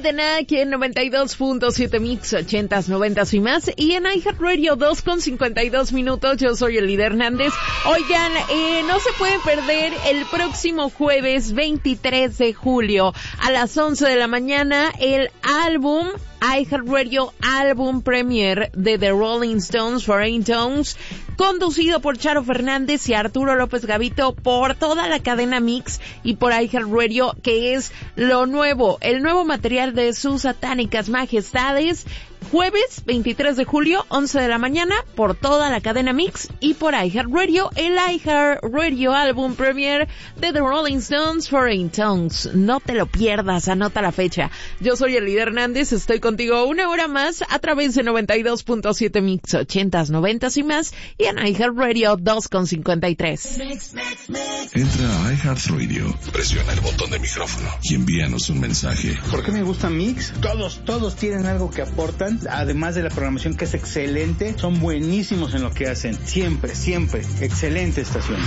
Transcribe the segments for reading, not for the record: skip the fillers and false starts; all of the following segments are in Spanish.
Cadena aquí en 92.7 Mix, 80s, 90s y más. Y en iHeartRadio 2:52. Yo soy Elida Hernández. Oigan, no se pueden perder el próximo jueves 23 de julio a las 11 de la mañana el álbum iHeartRadio Album Premiere de The Rolling Stones, Foreign Tongues, conducido por Charo Fernández y Arturo López Gavito por toda la cadena Mix y por iHeartRadio, que es lo nuevo, el nuevo material de sus satánicas majestades. Jueves 23 de julio, 11 de la mañana, por toda la cadena Mix y por iHeartRadio, el iHeartRadio Album Premiere de The Rolling Stones, Foreign Tongues. No te lo pierdas, anota la fecha. Yo soy Elida Hernández, estoy contigo una hora más a través de 92.7 Mix, 80s, 90s y más, y en iHeartRadio 2:53. Entra a iHeartRadio, presiona el botón de micrófono y envíanos un mensaje. ¿Por qué me gusta Mix? Todos tienen algo que aportan. Además de la programación, que es excelente, son buenísimos en lo que hacen. Siempre. Excelente estación.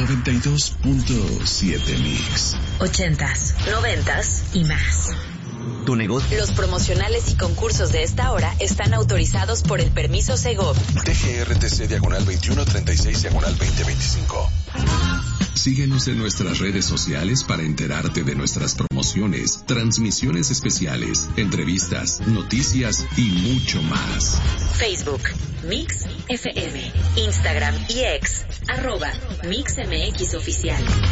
92.7 Mix. 80s, 90s y más. Tu negocio. Los promocionales y concursos de esta hora están autorizados por el permiso Segov. TGRTC /2136/2025. Síguenos en nuestras redes sociales para enterarte de nuestras promociones, transmisiones especiales, entrevistas, noticias y mucho más. Facebook, Mix FM, Instagram y X, @MixMX Oficial.